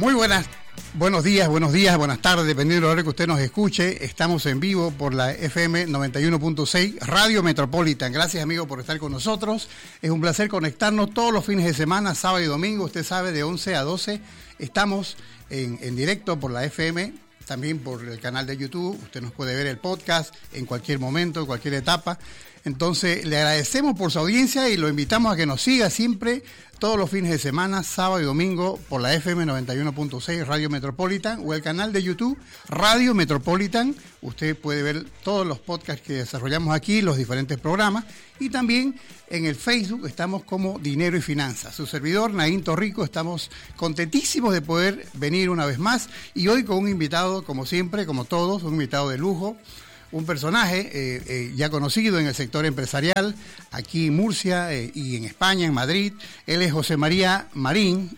Muy buenos días, buenas tardes, dependiendo de la hora que usted nos escuche. Estamos en vivo por la FM 91.6 Radio Metropolitan. Gracias, amigo, por estar con nosotros. Es un placer conectarnos todos los fines de semana, sábado y domingo. Usted sabe, de 11 a 12 estamos en directo por la FM, también por el canal de YouTube. Usted nos puede ver el podcast en cualquier momento, en cualquier etapa. Entonces, le agradecemos por su audiencia y lo invitamos a que nos siga siempre todos los fines de semana, sábado y domingo, por la FM 91.6 Radio Metropolitan o el canal de YouTube Radio Metropolitan. Usted puede ver todos los podcasts que desarrollamos aquí, los diferentes programas, y también en el Facebook estamos como Dinero y Finanzas. Su servidor, Naín Torrico, estamos contentísimos de poder venir una vez más y hoy con un invitado, como siempre, como todos, un invitado de lujo. Un personaje ya conocido en el sector empresarial, aquí en Murcia y en España, en Madrid. Él es José María Marín,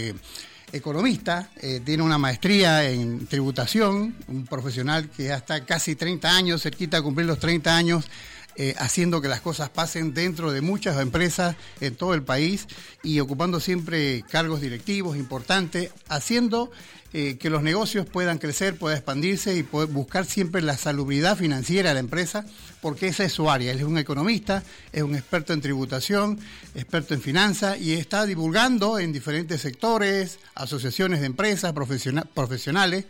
economista, tiene una maestría en tributación, un profesional que ya está casi 30 años, cerquita de cumplir los 30 años, haciendo que las cosas pasen dentro de muchas empresas en todo el país y ocupando siempre cargos directivos importantes, haciendo que los negocios puedan crecer, puedan expandirse y poder buscar siempre la salubridad financiera de la empresa, porque esa es su área. Él es un economista, es un experto en tributación, experto en finanzas y está divulgando en diferentes sectores, asociaciones de empresas, profesionales,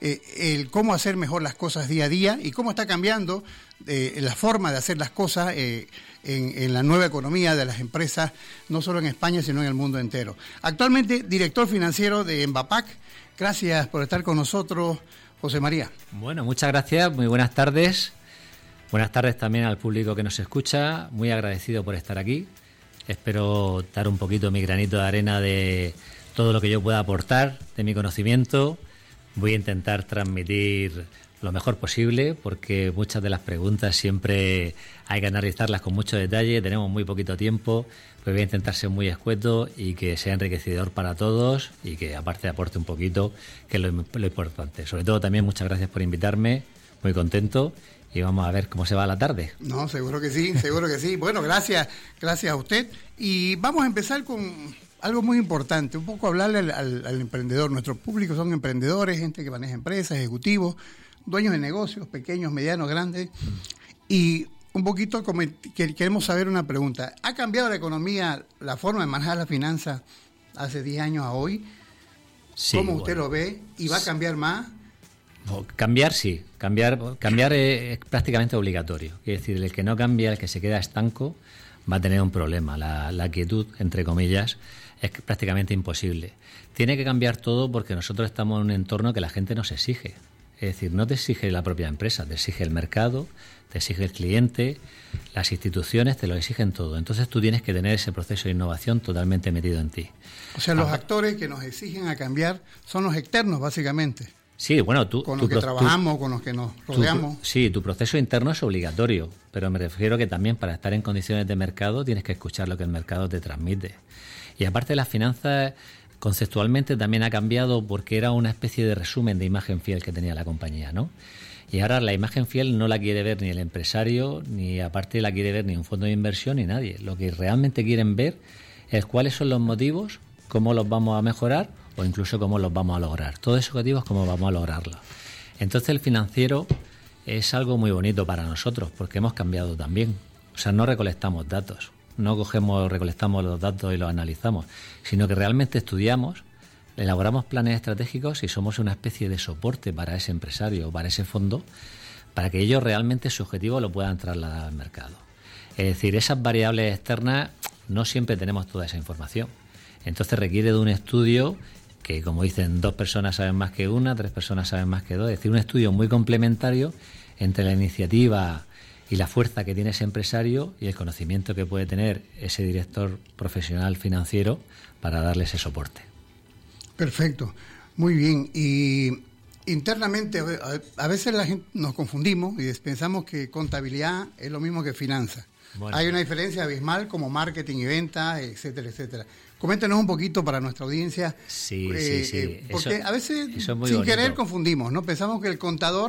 el cómo hacer mejor las cosas día a día y cómo está cambiando la forma de hacer las cosas en la nueva economía de las empresas, no solo en España, sino en el mundo entero. Actualmente, director financiero de Envapac. Gracias por estar con nosotros, José María. Bueno, muchas gracias, muy buenas tardes. Buenas tardes también al público que nos escucha, muy agradecido por estar aquí. Espero dar un poquito mi granito de arena de todo lo que yo pueda aportar, de mi conocimiento. Voy a intentar transmitir lo mejor posible, porque muchas de las preguntas siempre hay que analizarlas con mucho detalle, tenemos muy poquito tiempo, pero voy a intentar ser muy escueto y que sea enriquecedor para todos y que aparte aporte un poquito, que es lo importante. Sobre todo también muchas gracias por invitarme, muy contento, y vamos a ver cómo se va la tarde. No, seguro que sí, seguro que sí. Bueno, gracias a usted. Y vamos a empezar con algo muy importante, un poco hablarle al emprendedor. Nuestro público son emprendedores, gente que maneja empresas, ejecutivos, dueños de negocios, pequeños, medianos, grandes. Y un poquito queremos saber una pregunta. ¿Ha cambiado la economía, la forma de manejar la finanza hace 10 años a hoy? Sí, ¿cómo usted lo ve? ¿Y va a cambiar más? Cambiar sí, cambiar es prácticamente obligatorio. Es decir, el que no cambia, el que se queda estanco, va a tener un problema. La quietud, entre comillas, es prácticamente imposible. Tiene que cambiar todo porque nosotros estamos en un entorno que la gente nos exige. Es decir, no te exige la propia empresa, te exige el mercado, te exige el cliente, las instituciones, te lo exigen todo. Entonces tú tienes que tener ese proceso de innovación totalmente metido en ti. O sea, los actores que nos exigen a cambiar son los externos, básicamente. Sí, bueno, con los que trabajamos, con los que nos rodeamos. Sí, tu proceso interno es obligatorio, pero me refiero que también para estar en condiciones de mercado tienes que escuchar lo que el mercado te transmite. Y aparte, las finanzas conceptualmente también ha cambiado porque era una especie de resumen de imagen fiel que tenía la compañía, ¿no? Y ahora la imagen fiel no la quiere ver ni el empresario, ni aparte la quiere ver ni un fondo de inversión, ni nadie. Lo que realmente quieren ver es cuáles son los motivos, cómo los vamos a mejorar o incluso cómo los vamos a lograr. Todos esos objetivos, cómo vamos a lograrlos. Entonces el financiero es algo muy bonito para nosotros porque hemos cambiado también. O sea, no recolectamos datos, no recolectamos los datos y los analizamos, sino que realmente estudiamos, elaboramos planes estratégicos y somos una especie de soporte para ese empresario o para ese fondo, para que ellos realmente su objetivo lo puedan trasladar al mercado. Es decir, esas variables externas no siempre tenemos toda esa información. Entonces requiere de un estudio que, como dicen, 2 personas saben más que una, 3 personas saben más que 2, es decir, un estudio muy complementario entre la iniciativa y la fuerza que tiene ese empresario y el conocimiento que puede tener ese director profesional financiero para darle ese soporte. Perfecto, muy bien. Y internamente, a veces la gente nos confundimos y pensamos que contabilidad es lo mismo que finanzas. Bueno. Hay una diferencia abismal como marketing y ventas, etcétera, etcétera. Coméntenos un poquito para nuestra audiencia. Sí. Porque a veces sin querer confundimos, ¿no? Pensamos que el contador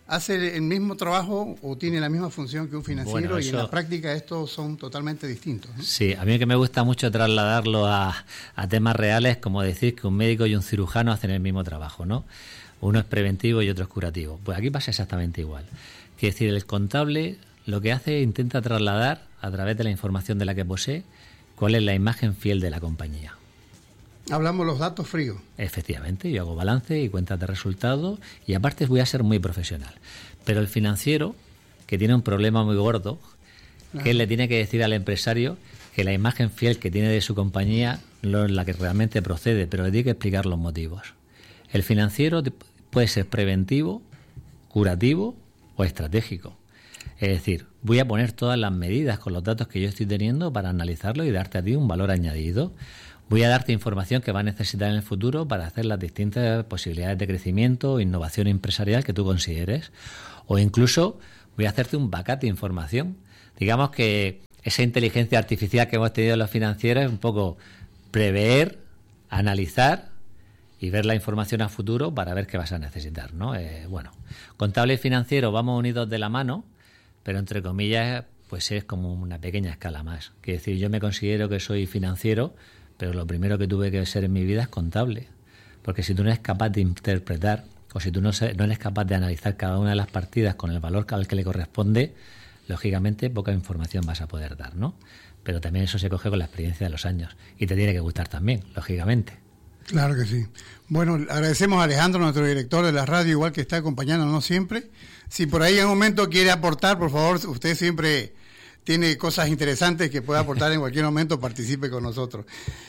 hace el mismo trabajo o tiene la misma función que un financiero? Bueno, y en la práctica estos son totalmente distintos, ¿no? Sí, a mí que me gusta mucho trasladarlo a temas reales, como decir que un médico y un cirujano hacen el mismo trabajo, ¿no? Uno es preventivo y otro es curativo. Pues aquí pasa exactamente igual. Quiere decir, el contable lo que hace es intenta trasladar, a través de la información de la que posee, cuál es la imagen fiel de la compañía. Hablamos los datos fríos. Efectivamente, yo hago balance y cuentas de resultados y aparte voy a ser muy profesional. Pero el financiero, que tiene un problema muy gordo, que le tiene que decir al empresario que la imagen fiel que tiene de su compañía no es la que realmente procede, pero le tiene que explicar los motivos. El financiero puede ser preventivo, curativo o estratégico. Es decir, voy a poner todas las medidas con los datos que yo estoy teniendo para analizarlo y darte a ti un valor añadido. Voy a darte información que vas a necesitar en el futuro para hacer las distintas posibilidades de crecimiento o innovación empresarial que tú consideres. O incluso voy a hacerte un backup de información. Digamos que esa inteligencia artificial que hemos tenido los financieros es un poco prever, analizar y ver la información a futuro para ver qué vas a necesitar, ¿no? Bueno, contable y financiero vamos unidos de la mano, pero entre comillas pues es como una pequeña escala más. Quiere decir, yo me considero que soy financiero, pero lo primero que tuve que ser en mi vida es contable. Porque si tú no eres capaz de interpretar o si tú no eres capaz de analizar cada una de las partidas con el valor al que le corresponde, lógicamente poca información vas a poder dar, ¿no? Pero también eso se coge con la experiencia de los años. Y te tiene que gustar también, lógicamente. Claro que sí. Bueno, agradecemos a Alejandro, nuestro director de la radio, igual que está acompañándonos siempre. Si por ahí en un momento quiere aportar, por favor, usted siempre tiene cosas interesantes que puede aportar en cualquier momento, participe con nosotros.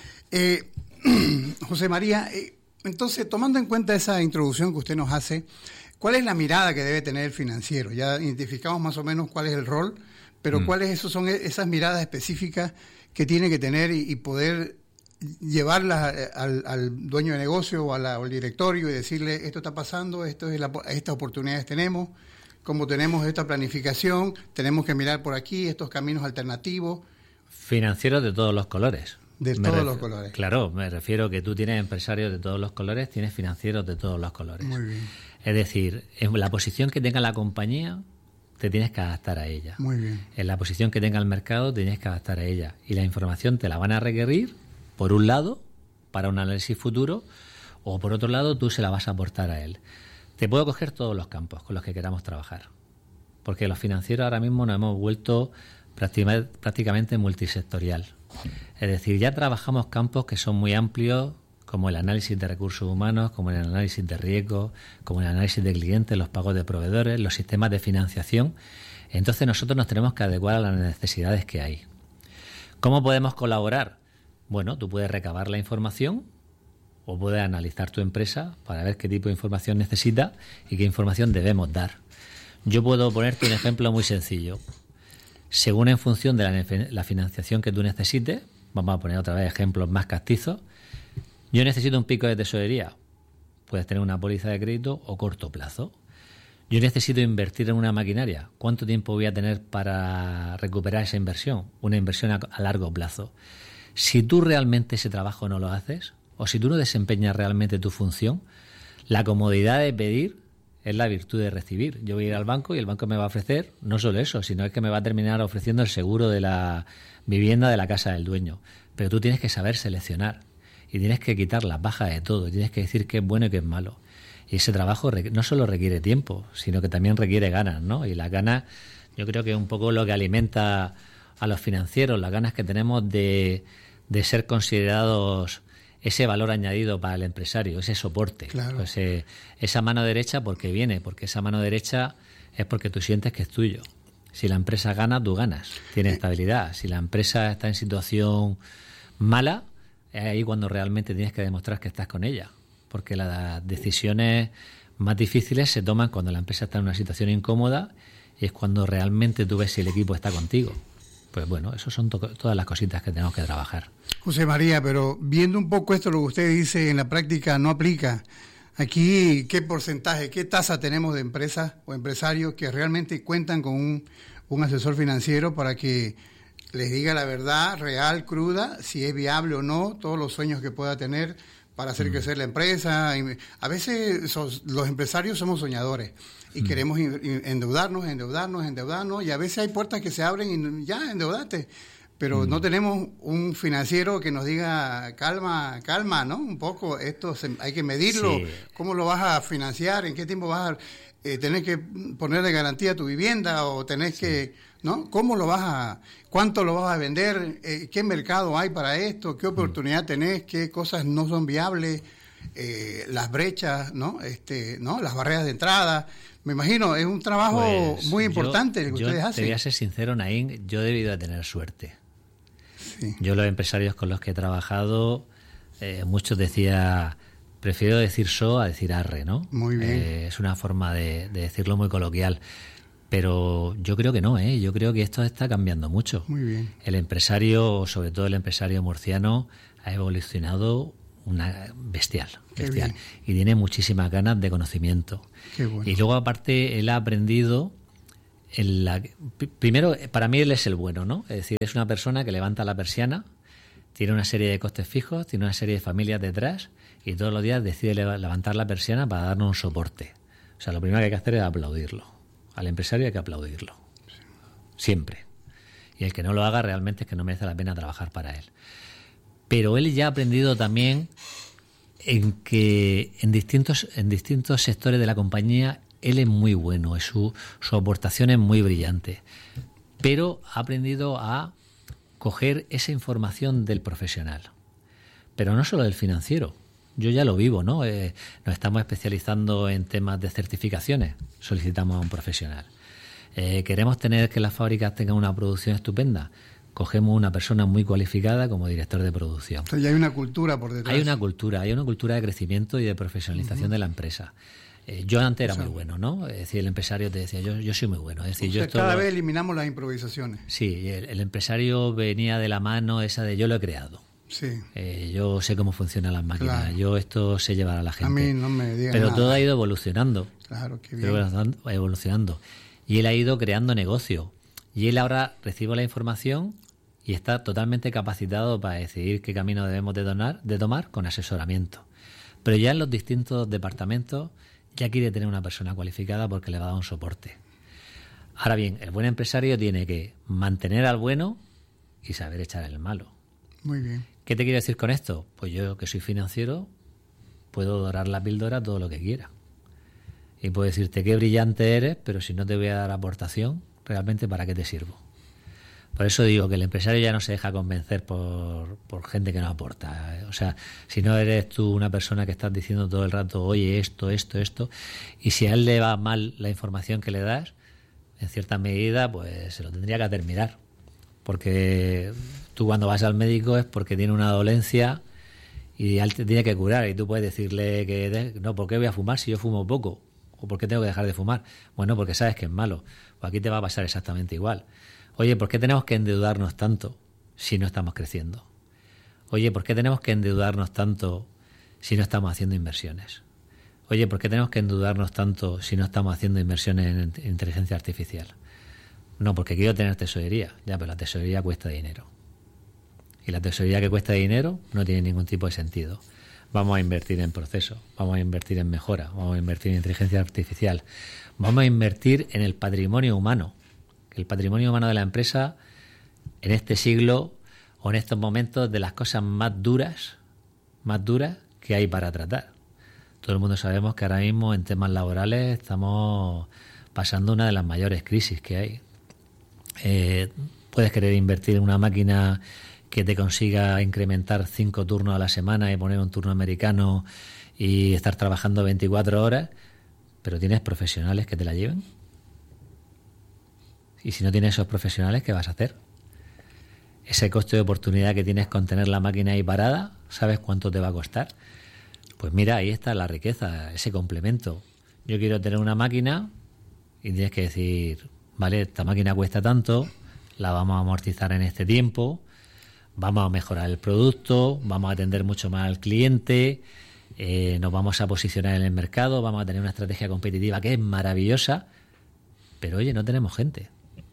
José María, entonces, tomando en cuenta esa introducción que usted nos hace, ¿cuál es la mirada que debe tener el financiero? Ya identificamos más o menos cuál es el rol, pero ¿cuáles son esas miradas específicas que tiene que tener y poder llevarlas al dueño de negocio o al directorio y decirle, esto está pasando, estas oportunidades tenemos, como tenemos esta planificación, tenemos que mirar por aquí, estos caminos alternativos? Financieros de todos los colores. De todos los colores. Claro, me refiero que tú tienes empresarios de todos los colores, tienes financieros de todos los colores. Muy bien. Es decir, en la posición que tenga la compañía, te tienes que adaptar a ella. Muy bien. En la posición que tenga el mercado, te tienes que adaptar a ella. Y la información te la van a requerir, por un lado, para un análisis futuro, o por otro lado, tú se la vas a aportar a él. Te puedo coger todos los campos con los que queramos trabajar. Porque los financieros ahora mismo nos hemos vuelto prácticamente multisectorial. Es decir, ya trabajamos campos que son muy amplios, como el análisis de recursos humanos, como el análisis de riesgo, como el análisis de clientes, los pagos de proveedores, los sistemas de financiación. Entonces nosotros nos tenemos que adecuar a las necesidades que hay. ¿Cómo podemos colaborar? Bueno, tú puedes recabar la información o puedes analizar tu empresa para ver qué tipo de información necesita y qué información debemos dar. Yo puedo ponerte un ejemplo muy sencillo. Según en función de la financiación que tú necesites, vamos a poner otra vez ejemplos más castizos. Yo necesito un pico de tesorería. Puedes tener una póliza de crédito o corto plazo. Yo necesito invertir en una maquinaria. ¿Cuánto tiempo voy a tener para recuperar esa inversión? Una inversión a largo plazo. Si tú realmente ese trabajo no lo haces, o si tú no desempeñas realmente tu función, la comodidad de pedir es la virtud de recibir. Yo voy a ir al banco y el banco me va a ofrecer no solo eso, sino es que me va a terminar ofreciendo el seguro de la vivienda de la casa del dueño. Pero tú tienes que saber seleccionar y tienes que quitar las bajas de todo, tienes que decir qué es bueno y qué es malo. Y ese trabajo no solo requiere tiempo, sino que también requiere ganas, ¿no? Y las ganas, yo creo que es un poco lo que alimenta a los financieros, las ganas que tenemos de ser considerados ese valor añadido para el empresario, ese soporte, claro. Pues, esa mano derecha porque esa mano derecha es porque tú sientes que es tuyo. Si la empresa gana, tú ganas, tienes estabilidad. Si la empresa está en situación mala, es ahí cuando realmente tienes que demostrar que estás con ella, porque las decisiones más difíciles se toman cuando la empresa está en una situación incómoda y es cuando realmente tú ves si el equipo está contigo. Pues bueno, eso son todas las cositas que tenemos que trabajar. José María, pero viendo un poco esto, lo que usted dice en la práctica no aplica. Aquí, ¿qué porcentaje, qué tasa tenemos de empresas o empresarios que realmente cuentan con un asesor financiero para que les diga la verdad real, cruda, si es viable o no, todos los sueños que pueda tener para hacer crecer la empresa. A veces los empresarios somos soñadores y queremos endeudarnos, y a veces hay puertas que se abren y ya, endeudate. Pero no tenemos un financiero que nos diga, calma, ¿no? Un poco, esto hay que medirlo. Sí. ¿Cómo lo vas a financiar? ¿En qué tiempo vas a tener que poner de garantía tu vivienda? ¿O tenés que, no? ¿Cómo lo vas a, cuánto lo vas a vender? ¿Qué mercado hay para esto? ¿Qué oportunidad tenés? ¿Qué cosas no son viables? Las brechas, ¿no? ¿No? Las barreras de entrada. Me imagino, es un trabajo muy importante el que ustedes hacen. Te voy a ser sincero, Naín, yo he debido de tener suerte. Sí. Yo los empresarios con los que he trabajado, muchos decía, prefiero decir so a decir arre, ¿no? Muy bien. Es una forma de decirlo muy coloquial. Pero yo creo que no, yo creo que esto está cambiando mucho. Muy bien. El empresario, sobre todo el empresario murciano, ha evolucionado bestial. Y tiene muchísimas ganas de conocimiento. Qué bueno. Y luego, aparte, él ha aprendido... Primero, para mí él es el bueno, ¿no? Es decir, es una persona que levanta la persiana, tiene una serie de costes fijos, tiene una serie de familias detrás y todos los días decide levantar la persiana para darnos un soporte. O sea, lo primero que hay que hacer es aplaudirlo. Al empresario hay que aplaudirlo. Siempre. Y el que no lo haga realmente es que no merece la pena trabajar para él. Pero él ya ha aprendido también en que en distintos sectores de la compañía él es muy bueno, su aportación es muy brillante, pero ha aprendido a coger esa información del profesional, pero no solo del financiero. Yo ya lo vivo, ¿no? Nos estamos especializando en temas de certificaciones, solicitamos a un profesional. Queremos tener que las fábricas tengan una producción estupenda, cogemos una persona muy cualificada como director de producción. Entonces ya hay una cultura por detrás. Hay una cultura de crecimiento y de profesionalización de la empresa. Yo antes era muy bueno, ¿no? Es decir, el empresario te decía, yo soy muy bueno. Es decir, cada vez eliminamos las improvisaciones. Sí, el empresario venía de la mano esa de yo lo he creado. Sí. Yo sé cómo funcionan las máquinas, claro. Yo esto sé llevar a la gente. A mí no me digan Pero nada. Todo ha ido evolucionando. Claro, qué bien. Va evolucionando. Y él ha ido creando negocio. Y él ahora recibe la información y está totalmente capacitado para decidir qué camino debemos de tomar con asesoramiento. Pero ya en los distintos departamentos ya quiere tener una persona cualificada porque le va a dar un soporte. Ahora bien, el buen empresario tiene que mantener al bueno y saber echar el malo. Muy bien. ¿Qué te quiero decir con esto? Pues yo, que soy financiero, puedo dorar la píldora todo lo que quiera. Y puedo decirte qué brillante eres, pero si no te voy a dar aportación, realmente ¿para qué te sirvo? Por eso digo que el empresario ya no se deja convencer por gente que no aporta. O sea, si no eres tú una persona que estás diciendo todo el rato, oye, esto, y si a él le va mal la información que le das, en cierta medida, pues se lo tendría que hacer mirar. Porque tú cuando vas al médico es porque tiene una dolencia y él te tiene que curar. Y tú puedes decirle que no, ¿por qué voy a fumar si yo fumo poco? ¿O por qué tengo que dejar de fumar? Bueno, porque sabes que es malo. Pues aquí te va a pasar exactamente igual. Oye, ¿por qué tenemos que endeudarnos tanto si no estamos creciendo? Oye, ¿por qué tenemos que endeudarnos tanto si no estamos haciendo inversiones? Oye, ¿por qué tenemos que endeudarnos tanto si no estamos haciendo inversiones en inteligencia artificial? No, porque quiero tener tesorería. Ya, pero la tesorería cuesta dinero. Y la tesorería que cuesta dinero no tiene ningún tipo de sentido. Vamos a invertir en procesos, vamos a invertir en mejora, vamos a invertir en inteligencia artificial, vamos a invertir en el patrimonio humano. El patrimonio humano de la empresa en este siglo o en estos momentos de las cosas más duras que hay para tratar. Todo el mundo sabemos que ahora mismo en temas laborales estamos pasando una de las mayores crisis que hay. Puedes querer invertir en una máquina que te consiga incrementar 5 turnos a la semana y poner un turno americano y estar trabajando 24 horas, pero ¿tienes profesionales que te la lleven? Y si no tienes esos profesionales, ¿qué vas a hacer? Ese coste de oportunidad que tienes con tener la máquina ahí parada, ¿sabes cuánto te va a costar? Pues mira, ahí está la riqueza, ese complemento. Yo quiero tener una máquina y tienes que decir, vale, esta máquina cuesta tanto, la vamos a amortizar en este tiempo, vamos a mejorar el producto, vamos a atender mucho más al cliente, nos vamos a posicionar en el mercado, vamos a tener una estrategia competitiva que es maravillosa, pero oye, no tenemos gente.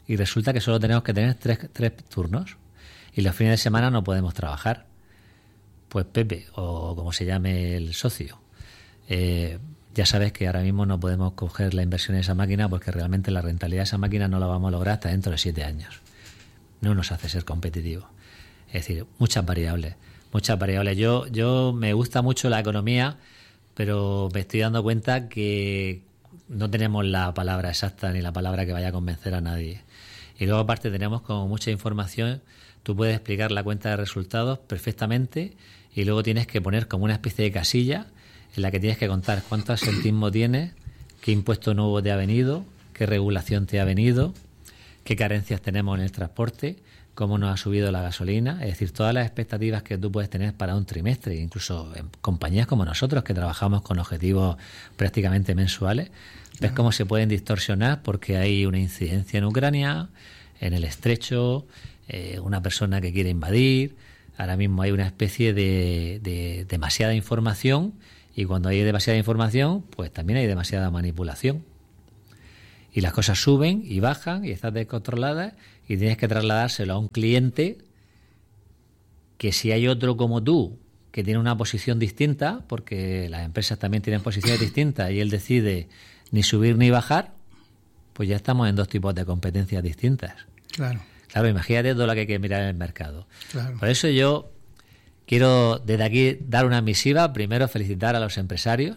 y resulta que solo tenemos que tener tres turnos y los fines de semana no podemos trabajar. Pues Pepe, o como se llame el socio, ya sabes que ahora mismo no podemos coger la inversión en esa máquina porque realmente la rentabilidad de esa máquina no la vamos a lograr hasta dentro de 7 años. No nos hace ser competitivos. Es decir, muchas variables. Yo me gusta mucho la economía, pero me estoy dando cuenta que no tenemos la palabra exacta ni la palabra que vaya a convencer a nadie. Y luego aparte tenemos como mucha información. Tú puedes explicar la cuenta de resultados perfectamente y luego tienes que poner como una especie de casilla en la que tienes que contar cuánto asentismo tienes, qué impuesto nuevo te ha venido, qué regulación te ha venido, qué carencias tenemos en el transporte, cómo nos ha subido la gasolina, es decir, todas las expectativas que tú puedes tener para un trimestre, incluso en compañías como nosotros que trabajamos con objetivos prácticamente mensuales, ves cómo se pueden distorsionar porque hay una incidencia en Ucrania, en el Estrecho, una persona que quiere invadir. Ahora mismo hay una especie de demasiada información y cuando hay demasiada información, pues también hay demasiada manipulación. Y las cosas suben y bajan y están descontroladas y tienes que trasladárselo a un cliente que si hay otro como tú que tiene una posición distinta, porque las empresas también tienen posiciones distintas y él decide ni subir ni bajar, pues ya estamos en dos tipos de competencias distintas. Claro, imagínate todo lo que hay que mirar en el mercado. Claro. Por eso yo quiero desde aquí dar una misiva, primero felicitar a los empresarios,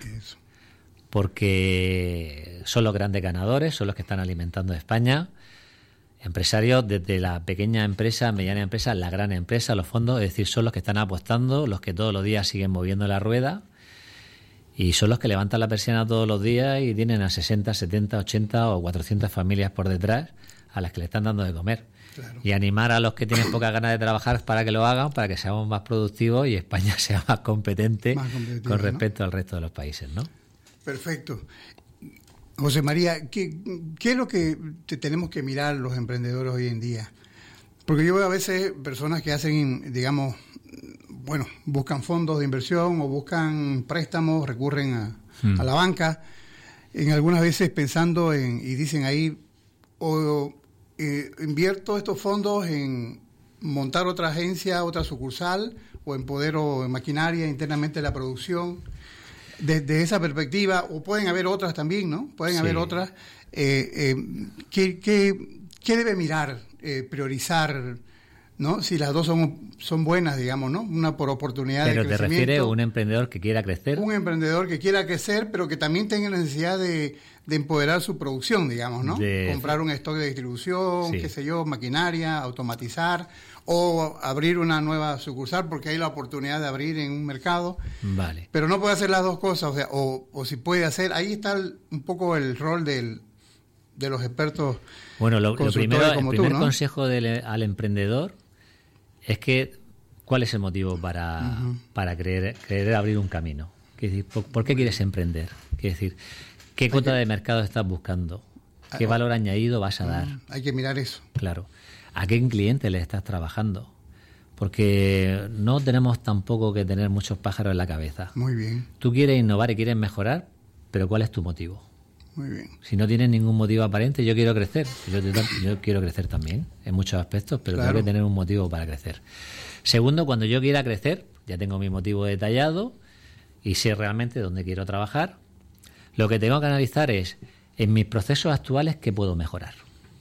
porque son los grandes ganadores, son los que están alimentando España. Empresarios desde la pequeña empresa, mediana empresa, la gran empresa, los fondos, es decir, son los que están apostando, los que todos los días siguen moviendo la rueda y son los que levantan la persiana todos los días y tienen a 60, 70, 80 o 400 familias por detrás a las que le están dando de comer. Claro. Y animar a los que tienen pocas ganas de trabajar para que lo hagan, para que seamos más productivos y España sea más competente con respecto al resto de los países, ¿no? Perfecto. José María, ¿qué es lo que tenemos que mirar los emprendedores hoy en día? Porque yo veo a veces personas que hacen, digamos, bueno, buscan fondos de inversión o buscan préstamos, recurren a la banca, en algunas veces pensando y dicen ahí, invierto estos fondos en montar otra agencia, otra sucursal, o en poder o en maquinaria internamente de la producción. Desde esa perspectiva, o pueden haber otras también, ¿no? Pueden haber otras. ¿Qué debe mirar, priorizar, ¿no? Si las dos son buenas, digamos, ¿no? Una por oportunidad de crecimiento. ¿Pero te refieres a un emprendedor que quiera crecer? Un emprendedor que quiera crecer, pero que también tenga necesidad de empoderar su producción, digamos, ¿no? Comprar un stock de distribución, qué sé yo, maquinaria, automatizar, o abrir una nueva sucursal porque hay la oportunidad de abrir en un mercado. Vale. Pero no puede hacer las dos cosas, o sea, o si puede hacer, ahí está un poco el rol de los expertos. Bueno, el primer ¿no? consejo al emprendedor es que ¿cuál es el motivo para querer abrir un camino? Es decir, ¿por qué quieres emprender? Es decir, ¿qué cuota de mercado estás buscando? ¿Qué valor añadido vas a dar? Hay que mirar eso. Claro. ¿A qué cliente le estás trabajando? Porque no tenemos tampoco que tener muchos pájaros en la cabeza. Muy bien. Tú quieres innovar y quieres mejorar, pero ¿cuál es tu motivo? Muy bien. Si no tienes ningún motivo aparente, yo quiero crecer. Yo quiero crecer también, en muchos aspectos, pero tengo que tener un motivo para crecer. Segundo, cuando yo quiera crecer, ya tengo mi motivo detallado y sé realmente dónde quiero trabajar. Lo que tengo que analizar es, en mis procesos actuales, ¿qué puedo mejorar?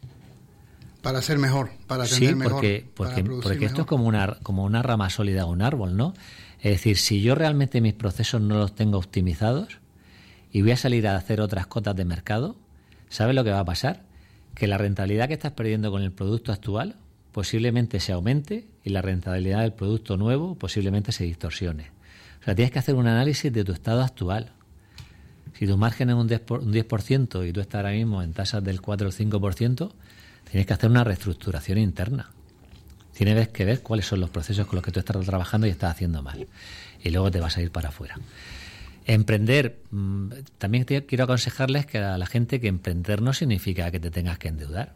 Para ser mejor, para tener mejor. Porque esto es como una rama sólida de un árbol, ¿no? Es decir, si yo realmente mis procesos no los tengo optimizados y voy a salir a hacer otras cotas de mercado, ¿sabes lo que va a pasar? Que la rentabilidad que estás perdiendo con el producto actual posiblemente se aumente y la rentabilidad del producto nuevo posiblemente se distorsione. O sea, tienes que hacer un análisis de tu estado actual. Si tu margen es un 10% y tú estás ahora mismo en tasas del 4 o 5%, tienes que hacer una reestructuración interna. Tienes que ver cuáles son los procesos con los que tú estás trabajando y estás haciendo mal. Y luego te vas a ir para afuera. Emprender, también quiero aconsejarles que a la gente que emprender no significa que te tengas que endeudar.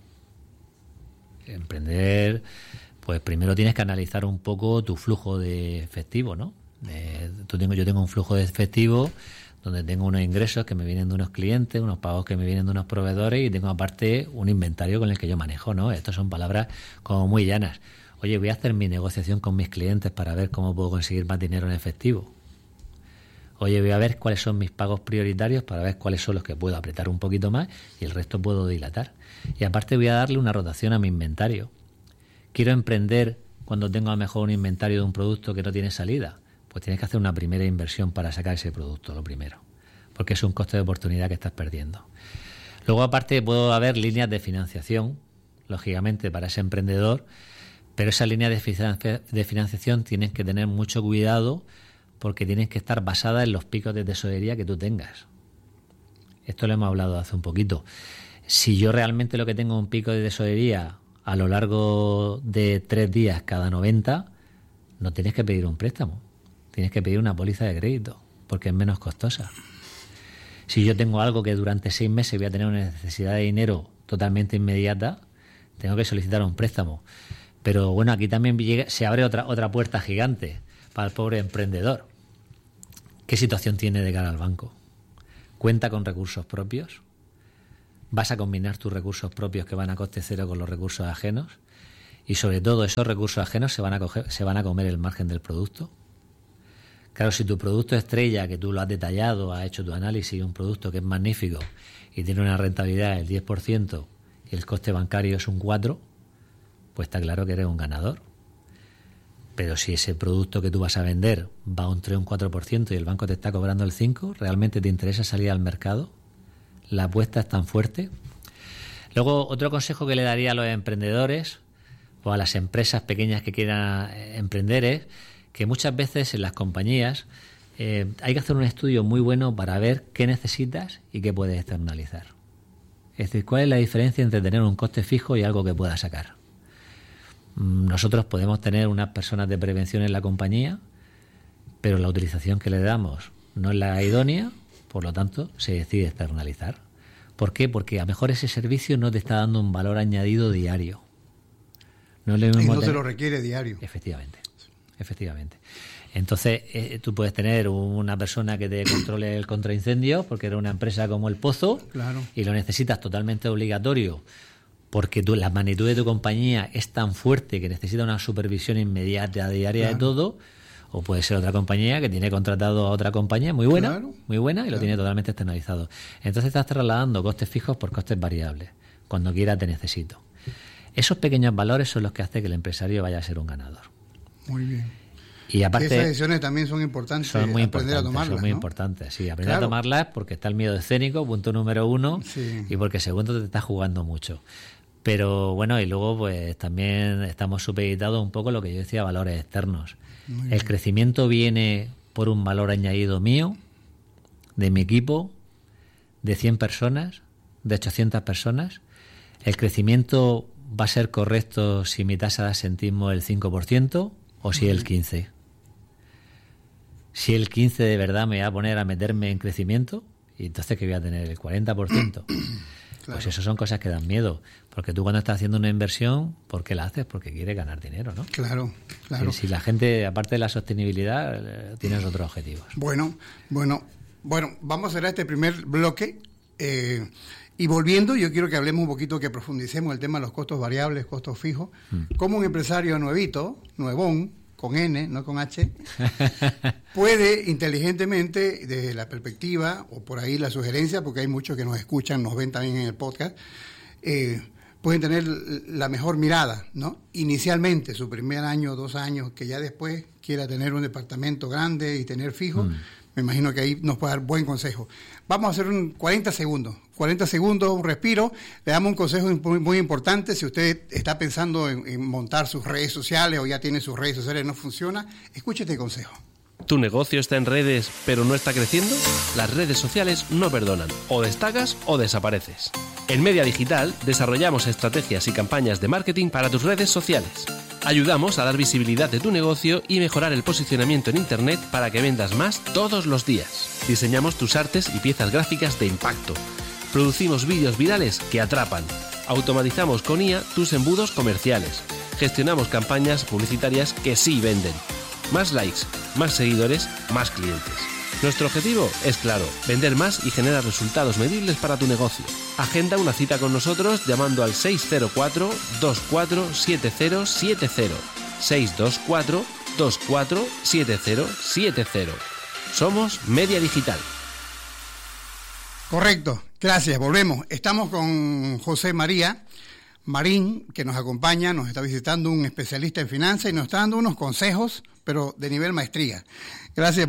Emprender, pues primero tienes que analizar un poco tu flujo de efectivo, ¿no? Yo tengo un flujo de efectivo donde tengo unos ingresos que me vienen de unos clientes, unos pagos que me vienen de unos proveedores y tengo aparte un inventario con el que yo manejo, ¿no? Estas son palabras como muy llanas. Oye, voy a hacer mi negociación con mis clientes para ver cómo puedo conseguir más dinero en efectivo. Oye, voy a ver cuáles son mis pagos prioritarios para ver cuáles son los que puedo apretar un poquito más y el resto puedo dilatar. Y aparte voy a darle una rotación a mi inventario. Quiero emprender cuando tengo a lo mejor un inventario de un producto que no tiene salida. Pues tienes que hacer una primera inversión para sacar ese producto, lo primero. Porque es un coste de oportunidad que estás perdiendo. Luego, aparte, puede haber líneas de financiación, lógicamente, para ese emprendedor, pero esas líneas de financiación tienen que tener mucho cuidado porque tienen que estar basadas en los picos de tesorería que tú tengas. Esto lo hemos hablado hace un poquito. Si yo realmente lo que tengo es un pico de tesorería a lo largo de 3 días cada 90, no tienes que pedir un préstamo. Tienes que pedir una póliza de crédito, porque es menos costosa. Si yo tengo algo que durante 6 meses voy a tener una necesidad de dinero totalmente inmediata, tengo que solicitar un préstamo. Pero bueno, aquí también se abre otra puerta gigante para el pobre emprendedor. ¿Qué situación tiene de cara al banco? ¿Cuenta con recursos propios? ¿Vas a combinar tus recursos propios que van a coste cero con los recursos ajenos? Y sobre todo, esos recursos ajenos se van a comer el margen del producto. Claro, si tu producto estrella, que tú lo has detallado, has hecho tu análisis, un producto que es magnífico y tiene una rentabilidad del 10% y el coste bancario es un 4%, pues está claro que eres un ganador. Pero si ese producto que tú vas a vender va a un 3 o un 4% y el banco te está cobrando el 5%, ¿realmente te interesa salir al mercado? ¿La apuesta es tan fuerte? Luego, otro consejo que le daría a los emprendedores o a las empresas pequeñas que quieran emprender es que muchas veces en las compañías hay que hacer un estudio muy bueno para ver qué necesitas y qué puedes externalizar. Es decir, cuál es la diferencia entre tener un coste fijo y algo que puedas sacar. Nosotros podemos tener unas personas de prevención en la compañía, pero la utilización que le damos no es la idónea, por lo tanto se decide externalizar. ¿Por qué? Porque a lo mejor ese servicio no te está dando un valor añadido diario. Y no te lo requiere diario. Efectivamente. Entonces, tú puedes tener una persona que te controle el contraincendio porque era una empresa como El Pozo, claro, y lo necesitas totalmente obligatorio porque la magnitud de tu compañía es tan fuerte que necesita una supervisión inmediata, diaria, claro, de todo. O puede ser otra compañía que tiene contratado a otra compañía muy buena, claro, muy buena, y claro, lo tiene totalmente externalizado. Entonces estás trasladando costes fijos por costes variables. Cuando quieras te necesito. Esos pequeños valores son los que hacen que el empresario vaya a ser un ganador. Muy bien. Y aparte, esas decisiones también son importantes, aprender a tomarlas. Son muy ¿no? importantes, sí, aprender a tomarlas porque está el miedo escénico, punto número 1, sí, y porque segundo te estás jugando mucho. Pero bueno, y luego pues también estamos supeditados un poco a lo que yo decía, valores externos. El crecimiento viene por un valor añadido mío, de mi equipo, de 100 personas, de 800 personas. El crecimiento va a ser correcto si mi tasa de asentismo es el 5% o si el 15%. Si el 15% de verdad me va a poner a meterme en crecimiento, y entonces que voy a tener el 40%. Claro. Pues eso son cosas que dan miedo, porque tú cuando estás haciendo una inversión, ¿por qué la haces? Porque quieres ganar dinero, ¿no? Claro, claro. Si la gente, aparte de la sostenibilidad, tienes otros objetivos. Bueno, vamos a hacer este primer bloque y volviendo, yo quiero que hablemos un poquito, que profundicemos el tema de los costos variables, costos fijos. Como un empresario nuevón, con N, no con H, puede inteligentemente, desde la perspectiva, o por ahí la sugerencia, porque hay muchos que nos escuchan, nos ven también en el podcast, pueden tener la mejor mirada, ¿no? Inicialmente, su primer año, 2 años, que ya después quiera tener un departamento grande y tener fijo, me imagino que ahí nos puede dar buen consejo. Vamos a hacer 40 segundos, un respiro. Le damos un consejo muy, muy importante. Si usted está pensando en montar sus redes sociales o ya tiene sus redes sociales y no funciona, escuche este consejo. ¿Tu negocio está en redes pero no está creciendo? Las redes sociales no perdonan. O destacas o desapareces. En Media Digital desarrollamos estrategias y campañas de marketing para tus redes sociales. Ayudamos a dar visibilidad de tu negocio y mejorar el posicionamiento en Internet para que vendas más todos los días. Diseñamos tus artes y piezas gráficas de impacto. Producimos vídeos virales que atrapan. Automatizamos con IA tus embudos comerciales. Gestionamos campañas publicitarias que sí venden. Más likes, más seguidores, más clientes. Nuestro objetivo es claro, vender más y generar resultados medibles para tu negocio. Agenda una cita con nosotros llamando al 604-247070. 624-247070. Somos Media Digital. Correcto, gracias, volvemos. Estamos con José María Marín, que nos acompaña, nos está visitando, un especialista en finanzas y nos está dando unos consejos, pero de nivel maestría. Gracias,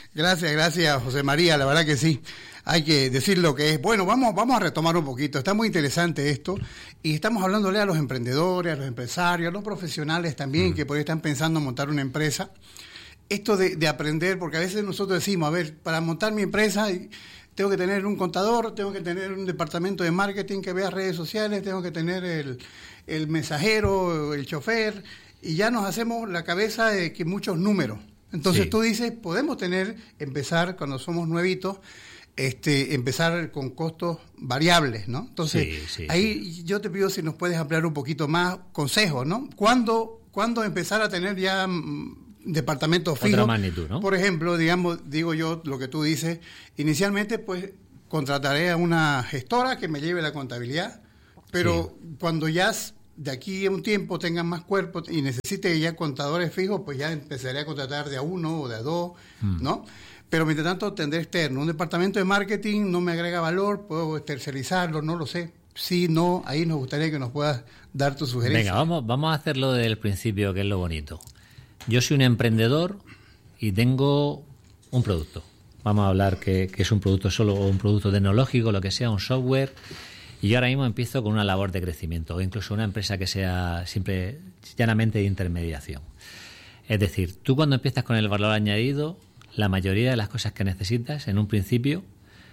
José María, la verdad que sí, hay que decir lo que es. Bueno, vamos a retomar un poquito, está muy interesante esto, y estamos hablándole a los emprendedores, a los empresarios, a los profesionales también, que por ahí están pensando en montar una empresa. Esto de aprender, porque a veces nosotros decimos, a ver, para montar mi empresa tengo que tener un contador, tengo que tener un departamento de marketing que vea redes sociales, tengo que tener el mensajero, el chofer, y ya nos hacemos la cabeza de que muchos números. Entonces tú dices, podemos empezar cuando somos nuevitos, empezar con costos variables, ¿no? Entonces, ahí yo te pido si nos puedes ampliar un poquito más consejos, ¿no? ¿Cuándo empezar a tener ya departamentos fijos? Otra magnitud, ¿no? Por ejemplo, digo yo lo que tú dices, inicialmente pues contrataré a una gestora que me lleve la contabilidad, pero cuando ya de aquí a un tiempo tengan más cuerpo y necesite ya contadores fijos, pues ya empezaré a contratar de a uno o de a dos, ¿no? Pero mientras tanto tendré externo. Un departamento de marketing no me agrega valor, puedo tercerizarlo, no lo sé. Si no, ahí nos gustaría que nos puedas dar tu sugerencia. Venga, vamos a hacerlo desde el principio, que es lo bonito. Yo soy un emprendedor y tengo un producto. Vamos a hablar que es un producto solo o un producto tecnológico, lo que sea, un software. Y yo ahora mismo empiezo con una labor de crecimiento o incluso una empresa que sea siempre llanamente de intermediación. Es decir, tú cuando empiezas con el valor añadido, la mayoría de las cosas que necesitas en un principio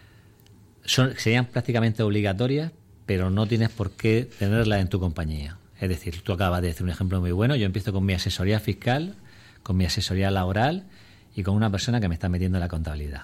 serían prácticamente obligatorias, pero no tienes por qué tenerlas en tu compañía. Es decir, tú acabas de decir un ejemplo muy bueno. Yo empiezo con mi asesoría fiscal, con mi asesoría laboral y con una persona que me está metiendo en la contabilidad.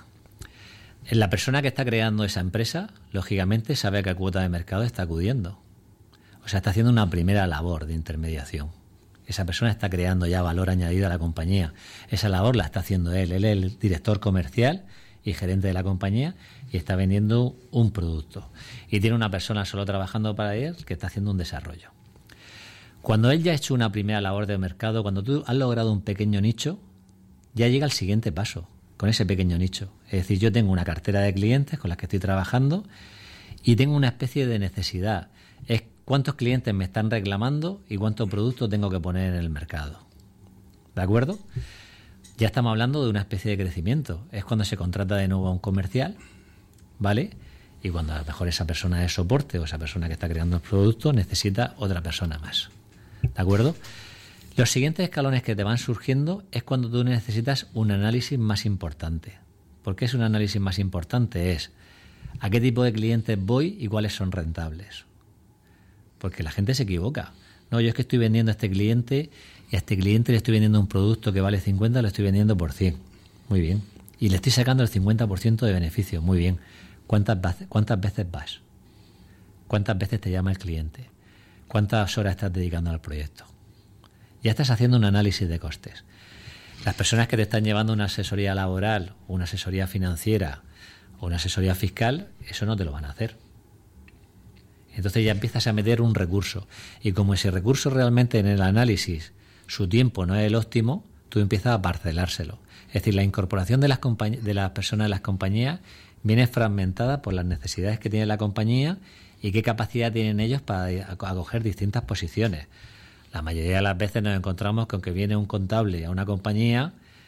La persona que está creando esa empresa, lógicamente, sabe a qué cuota de mercado está acudiendo. O sea, está haciendo una primera labor de intermediación. Esa persona está creando ya valor añadido a la compañía. Esa labor la está haciendo él. Él es el director comercial y gerente de la compañía y está vendiendo un producto. Y tiene una persona solo trabajando para él que está haciendo un desarrollo. Cuando él ya ha hecho una primera labor de mercado, cuando tú has logrado un pequeño nicho, ya llega el siguiente paso con ese pequeño nicho. Es decir, yo tengo una cartera de clientes con las que estoy trabajando y tengo una especie de necesidad. Es cuántos clientes me están reclamando y cuántos productos tengo que poner en el mercado. ¿De acuerdo? Ya estamos hablando de una especie de crecimiento. Es cuando se contrata de nuevo a un comercial, ¿vale? Y cuando a lo mejor esa persona es soporte o esa persona que está creando el producto necesita otra persona más. ¿De acuerdo? Los siguientes escalones que te van surgiendo es cuando tú necesitas un análisis más importante. ¿Por qué es un análisis más importante? Es a qué tipo de clientes voy y cuáles son rentables. Porque la gente se equivoca. No, yo es que estoy vendiendo a este cliente y a este cliente le estoy vendiendo un producto que vale 50, lo estoy vendiendo por 100. Muy bien. Y le estoy sacando el 50% de beneficio. Muy bien. ¿Cuántas veces vas? ¿Cuántas veces te llama el cliente? ¿Cuántas horas estás dedicando al proyecto? Ya estás haciendo un análisis de costes. Las personas que te están llevando una asesoría laboral, una asesoría financiera o una asesoría fiscal, eso no te lo van a hacer. Entonces ya empiezas a meter un recurso. Y como ese recurso realmente en el análisis, su tiempo no es el óptimo, tú empiezas a parcelárselo. Es decir, la incorporación de las personas en las compañías viene fragmentada por las necesidades que tiene la compañía y qué capacidad tienen ellos para acoger distintas posiciones. La mayoría de las veces nos encontramos con que viene un contable a una compañía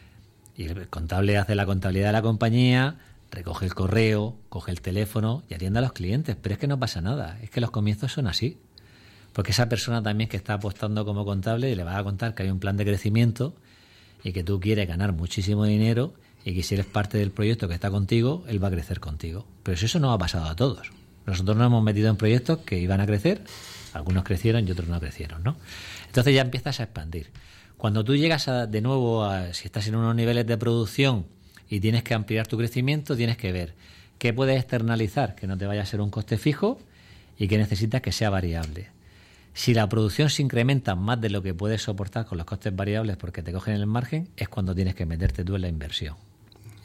y el contable hace la contabilidad de la compañía, recoge el correo, coge el teléfono y atiende a los clientes. Pero es que no pasa nada, es que los comienzos son así. Porque esa persona también que está apostando como contable le va a contar que hay un plan de crecimiento y que tú quieres ganar muchísimo dinero y que si eres parte del proyecto que está contigo, él va a crecer contigo. Pero eso no ha pasado a todos. Nosotros nos hemos metido en proyectos que iban a crecer, algunos crecieron y otros no crecieron, ¿no? Entonces ya empiezas a expandir. Cuando tú llegas de nuevo si estás en unos niveles de producción y tienes que ampliar tu crecimiento, tienes que ver qué puedes externalizar, que no te vaya a ser un coste fijo y que necesitas que sea variable. Si la producción se incrementa más de lo que puedes soportar con los costes variables porque te cogen el margen, es cuando tienes que meterte tú en la inversión.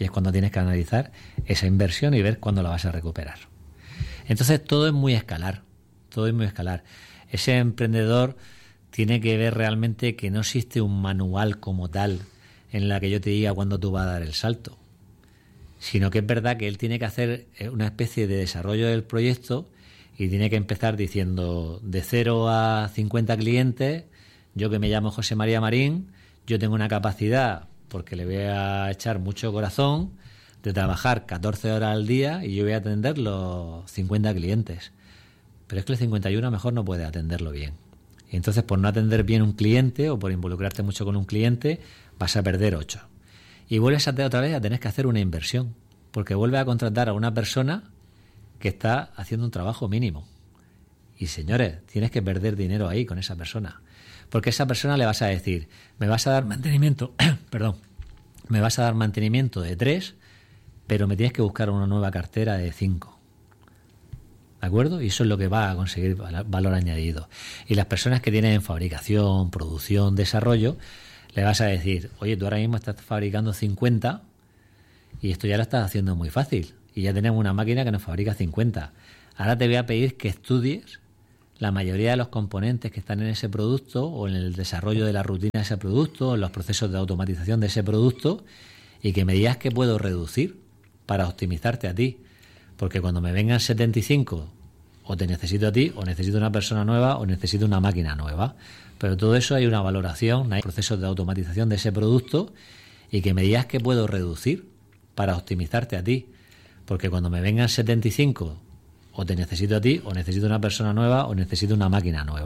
Y es cuando tienes que analizar esa inversión y ver cuándo la vas a recuperar. Entonces todo es muy escalar, todo es muy escalar. Ese emprendedor tiene que ver realmente que no existe un manual como tal en la que yo te diga cuándo tú vas a dar el salto, sino que es verdad que él tiene que hacer una especie de desarrollo del proyecto y tiene que empezar diciendo de 0 a 50 clientes, yo que me llamo José María Marín, yo tengo una capacidad, porque le voy a echar mucho corazón, de trabajar 14 horas al día y yo voy a atender los 50 clientes. Pero es que el 51 a lo mejor no puede atenderlo bien. Y entonces por no atender bien un cliente o por involucrarte mucho con un cliente vas a perder 8. Y vuelves otra vez a tener que hacer una inversión, porque vuelves a contratar a una persona que está haciendo un trabajo mínimo. Y señores, tienes que perder dinero ahí con esa persona. Porque a esa persona le vas a decir, me vas a dar mantenimiento, me vas a dar mantenimiento de 3, pero me tienes que buscar una nueva cartera de 5. ¿De acuerdo? Y eso es lo que va a conseguir valor añadido. Y las personas que tienen fabricación, producción, desarrollo, le vas a decir, oye, tú ahora mismo estás fabricando 50 y esto ya lo estás haciendo muy fácil. Y ya tenemos una máquina que nos fabrica 50. Ahora te voy a pedir que estudies la mayoría de los componentes que están en ese producto o en el desarrollo de la rutina de ese producto o en los procesos de automatización de ese producto y que me digas qué puedo reducir para optimizarte a ti. Porque cuando me vengan 75, o te necesito a ti, o necesito una persona nueva, o necesito una máquina nueva. Pero todo eso hay una valoración, hay procesos de automatización de ese producto y que me digas qué puedo reducir para optimizarte a ti. Porque cuando me vengan 75, o te necesito a ti, o necesito una persona nueva, o necesito una máquina nueva.